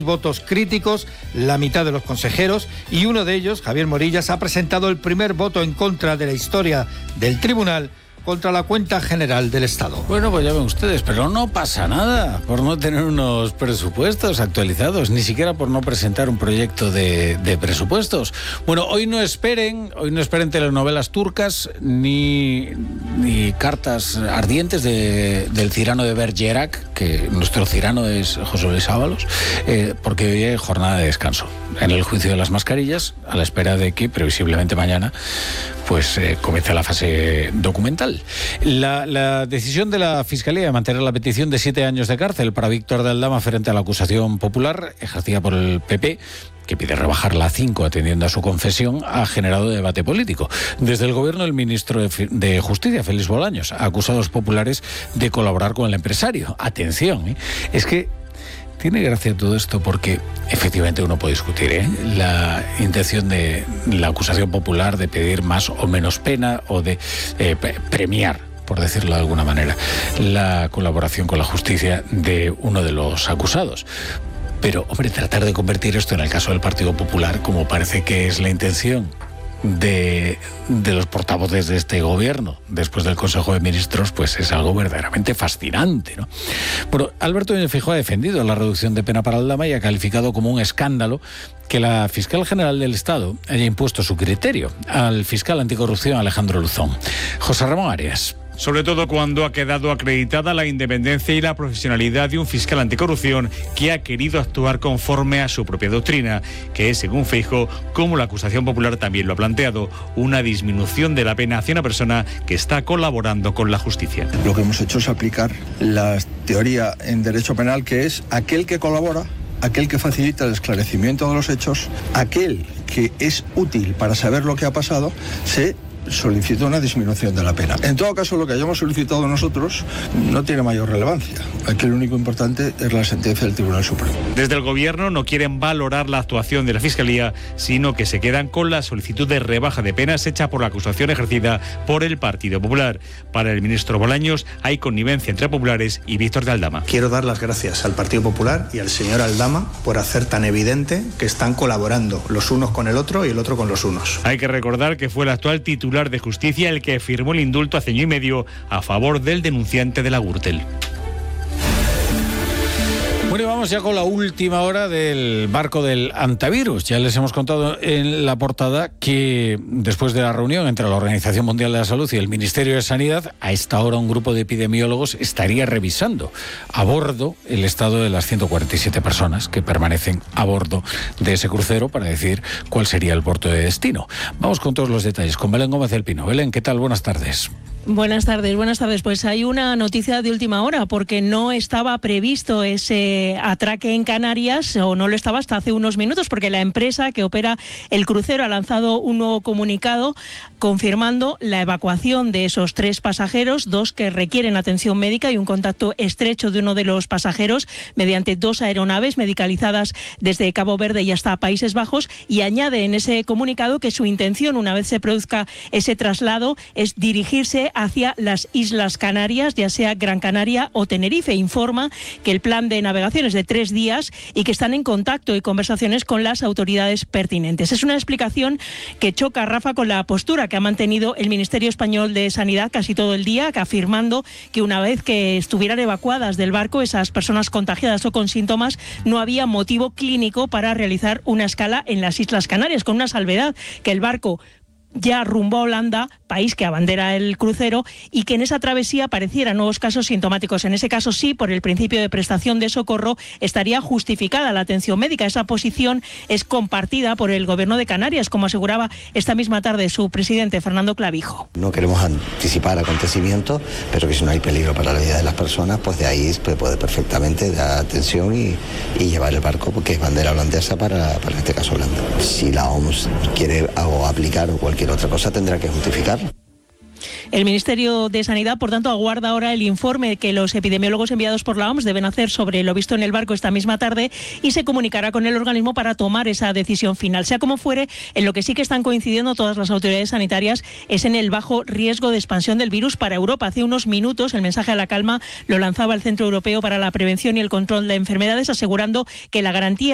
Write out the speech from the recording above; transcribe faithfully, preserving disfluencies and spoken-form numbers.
Votos críticos, la mitad de los consejeros, y uno de ellos, Javier Morillas, ha presentado el primer voto en contra de la historia del tribunal contra la cuenta general del Estado. Bueno, pues ya ven ustedes, pero no pasa nada por no tener unos presupuestos actualizados, ni siquiera por no presentar un proyecto de, de presupuestos. Bueno, hoy no esperen, hoy no esperen telenovelas turcas ni, ni cartas ardientes de, del Cirano de Bergerac, que nuestro Cirano es José Luis Ábalos, eh, porque hoy es jornada de descanso en el juicio de las mascarillas, a la espera de que previsiblemente mañana pues eh, comience la fase documental. La, la decisión de la Fiscalía de mantener la petición de siete años de cárcel para Víctor de Aldama frente a la acusación popular ejercida por el P P, que pide rebajarla a cinco atendiendo a su confesión, ha generado debate político. Desde el gobierno, el ministro de, de Justicia, Félix Bolaños, ha acusado a los populares de colaborar con el empresario. Atención, ¿eh? Es que tiene gracia todo esto porque efectivamente uno puede discutir ¿eh? la intención de la acusación popular de pedir más o menos pena o de eh, premiar, por decirlo de alguna manera, la colaboración con la justicia de uno de los acusados. Pero, hombre, tratar de convertir esto en el caso del Partido Popular, como parece que es la intención de, de los portavoces de este gobierno después del Consejo de Ministros, pues es algo verdaderamente fascinante, ¿no? Bueno, Alberto Núñez Feijóo ha defendido la reducción de pena para Aldama y ha calificado como un escándalo que la fiscal general del Estado haya impuesto su criterio al fiscal anticorrupción Alejandro Luzón. José Ramón Arias. Sobre todo cuando ha quedado acreditada la independencia y la profesionalidad de un fiscal anticorrupción que ha querido actuar conforme a su propia doctrina, que es, según Feijóo, como la acusación popular también lo ha planteado, una disminución de la pena hacia una persona que está colaborando con la justicia. Lo que hemos hecho es aplicar la teoría en derecho penal, que es aquel que colabora, aquel que facilita el esclarecimiento de los hechos, aquel que es útil para saber lo que ha pasado, se solicita una disminución de la pena. En todo caso, lo que hayamos solicitado nosotros no tiene mayor relevancia. Aquí lo único importante es la sentencia del Tribunal Supremo. Desde el Gobierno no quieren valorar la actuación de la Fiscalía, sino que se quedan con la solicitud de rebaja de penas hecha por la acusación ejercida por el Partido Popular. Para el ministro Bolaños hay connivencia entre populares y Víctor de Aldama. Quiero dar las gracias al Partido Popular y al señor Aldama por hacer tan evidente que están colaborando los unos con el otro y el otro con los unos. Hay que recordar que fue el actual titular de Justicia el que firmó el indulto hace año y medio a favor del denunciante de la Gürtel. Bueno, y vamos ya con la última hora del barco del antivirus. Ya les hemos contado en la portada que después de la reunión entre la Organización Mundial de la Salud y el Ministerio de Sanidad, a esta hora un grupo de epidemiólogos estaría revisando a bordo el estado de las ciento cuarenta y siete personas que permanecen a bordo de ese crucero para decir cuál sería el puerto de destino. Vamos con todos los detalles con Belén Gómez del Pino. Belén, ¿qué tal? Buenas tardes. Buenas tardes, buenas tardes. Pues hay una noticia de última hora porque no estaba previsto ese atraque en Canarias, o no lo estaba hasta hace unos minutos, porque la empresa que opera el crucero ha lanzado un nuevo comunicado confirmando la evacuación de esos tres pasajeros, dos que requieren atención médica y un contacto estrecho de uno de los pasajeros mediante dos aeronaves medicalizadas desde Cabo Verde y hasta Países Bajos, y añade en ese comunicado que su intención, una vez se produzca ese traslado, es dirigirse hacia las Islas Canarias, ya sea Gran Canaria o Tenerife. Informa que el plan de navegación es de tres días y que están en contacto y conversaciones con las autoridades pertinentes. Es una explicación que choca, Rafa, con la postura que ha mantenido el Ministerio Español de Sanidad casi todo el día, afirmando que una vez que estuvieran evacuadas del barco esas personas contagiadas o con síntomas, no había motivo clínico para realizar una escala en las Islas Canarias, con una salvedad, que el barco ya rumbo a Holanda, país que abandera el crucero, y que en esa travesía aparecieran nuevos casos sintomáticos. En ese caso sí, por el principio de prestación de socorro, estaría justificada la atención médica. Esa posición es compartida por el Gobierno de Canarias, como aseguraba esta misma tarde su presidente, Fernando Clavijo. No queremos anticipar acontecimientos, pero que si no hay peligro para la vida de las personas, pues de ahí se puede perfectamente dar atención y, y llevar el barco, porque es bandera holandesa para, para este caso Holanda. Si la O M S quiere o aplicar o cualquier otra cosa, tendrá que justificarlo. El Ministerio de Sanidad, por tanto, aguarda ahora el informe que los epidemiólogos enviados por la O M S deben hacer sobre lo visto en el barco esta misma tarde, y se comunicará con el organismo para tomar esa decisión final. Sea como fuere, en lo que sí que están coincidiendo todas las autoridades sanitarias es en el bajo riesgo de expansión del virus para Europa. Hace unos minutos el mensaje a la calma lo lanzaba el Centro Europeo para la Prevención y el Control de Enfermedades, asegurando que la garantía